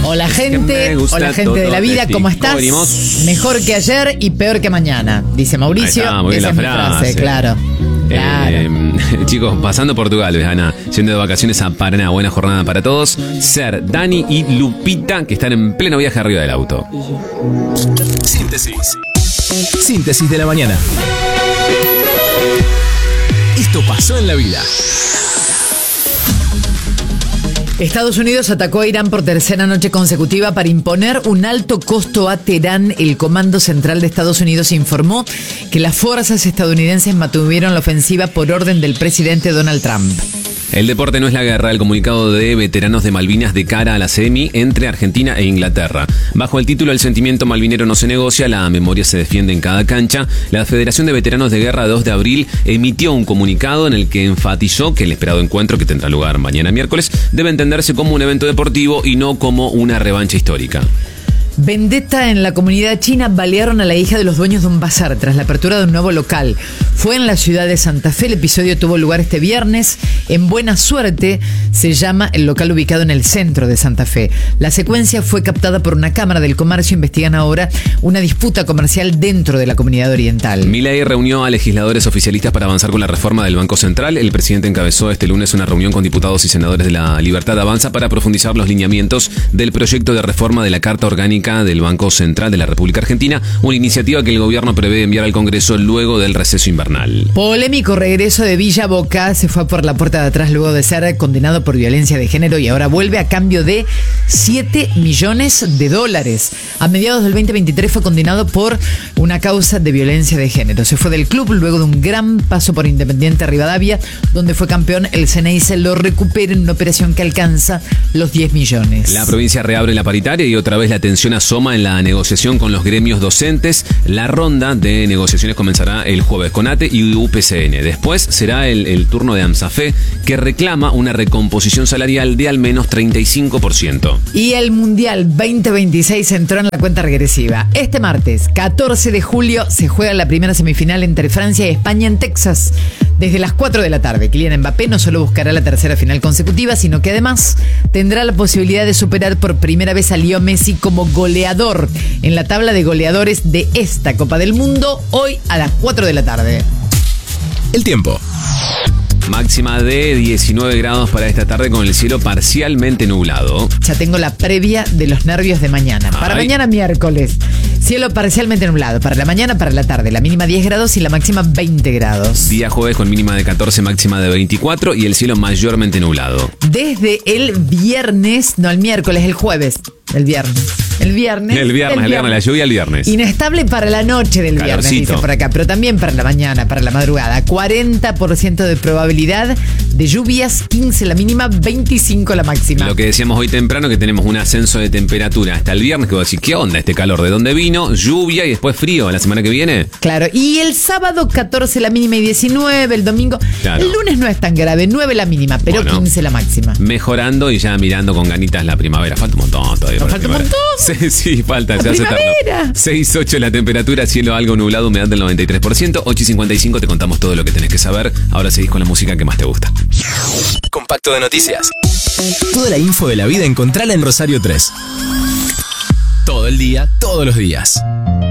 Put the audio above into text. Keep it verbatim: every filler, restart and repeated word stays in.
Hola gente, hola gente de la vida, ¿cómo estás? ¿Cómo Mejor que ayer y peor que mañana, dice Mauricio. Está, muy bien Esa la es mi frase. frase, claro. Claro. Eh, chicos, pasando Portugal, Ana, yendo de vacaciones a Paraná. Buena jornada para todos. Ser, Dani y Lupita, que están en pleno viaje arriba del auto. Síntesis. Síntesis de la mañana. Esto pasó en la vida. Estados Unidos atacó a Irán por tercera noche consecutiva para imponer un alto costo a Teherán. El Comando Central de Estados Unidos informó que las fuerzas estadounidenses mantuvieron la ofensiva por orden del presidente Donald Trump. El deporte no es la guerra, el comunicado de veteranos de Malvinas de cara a la semi entre Argentina e Inglaterra. Bajo el título El sentimiento malvinero no se negocia, la memoria se defiende en cada cancha, la Federación de Veteranos de Guerra dos de abril emitió un comunicado en el que enfatizó que el esperado encuentro, que tendrá lugar mañana miércoles, debe entenderse como un evento deportivo y no como una revancha histórica. Vendetta en la comunidad china. Balearon a la hija de los dueños de un bazar tras la apertura de un nuevo local. Fue en la ciudad de Santa Fe. El episodio tuvo lugar este viernes. En Buena Suerte se llama el local ubicado en el centro de Santa Fe. La secuencia fue captada por una cámara del comercio. Investigan ahora una disputa comercial dentro de la comunidad oriental. Milei reunió a legisladores oficialistas para avanzar con la reforma del Banco Central. El presidente encabezó este lunes una reunión con diputados y senadores de la Libertad Avanza para profundizar los lineamientos del proyecto de reforma de la Carta Orgánica del Banco Central de la República Argentina, una iniciativa que el gobierno prevé enviar al Congreso luego del receso invernal. Polémico regreso de Villa Boca. Se fue por la puerta de atrás luego de ser condenado por violencia de género y ahora vuelve a cambio de siete millones de dólares. A mediados del veinte veintitrés fue condenado por una causa de violencia de género. Se fue del club luego de un gran paso por Independiente Rivadavia, donde fue campeón. El Ceneice lo recupera en una operación que alcanza los diez millones. La provincia reabre la paritaria y otra vez la atención asoma en la negociación con los gremios docentes. La ronda de negociaciones comenzará el jueves con A T E y U P C N. Después será el, el turno de AMSAFE, que reclama una recomposición salarial de al menos treinta y cinco por ciento. Y el Mundial veinte veintiséis entró en la cuenta regresiva. Este martes, catorce de julio, se juega la primera semifinal entre Francia y España en Texas. Desde las cuatro de la tarde, Kylian Mbappé no solo buscará la tercera final consecutiva, sino que además tendrá la posibilidad de superar por primera vez a Leo Messi como goleador en la tabla de goleadores de esta Copa del Mundo, hoy a las cuatro de la tarde. El tiempo. Máxima de diecinueve grados para esta tarde con el cielo parcialmente nublado. Ya tengo la previa de los nervios de mañana. Para Ay. mañana miércoles, cielo parcialmente nublado. Para la mañana, para la tarde, la mínima diez grados y la máxima veinte grados. Día jueves con mínima de catorce, máxima de veinticuatro y el cielo mayormente nublado. Desde el viernes, no el miércoles, el jueves, el viernes. El viernes. El viernes, el viernes, la lluvia el viernes. Inestable para la noche del viernes, Calorcito. dice por acá, pero también para la mañana, para la madrugada. cuarenta por ciento de probabilidad de lluvias, quince la mínima, veinticinco la máxima. Lo que decíamos hoy temprano, que tenemos un ascenso de temperatura hasta el viernes, que vos decís, ¿qué onda este calor? ¿De dónde vino? Lluvia y después frío la semana que viene. Claro, y el sábado catorce la mínima y diecinueve, el domingo. Claro. El lunes no es tan grave, nueve la mínima, pero Bueno, quince la máxima. Mejorando y ya mirando con ganitas la primavera. Falta un montón todavía. ¿Nos para falta la un primavera. Sí, sí, falta. ¡La Se hace primavera! eterno. seis ocho la temperatura, cielo algo nublado, humedad del noventa y tres por ciento. ocho y cincuenta y cinco te contamos todo lo que tenés que saber. Ahora seguís con la música que más te gusta. Compacto de noticias. Toda la info de la vida encontrala en Rosario tres. Todo el día, todos los días.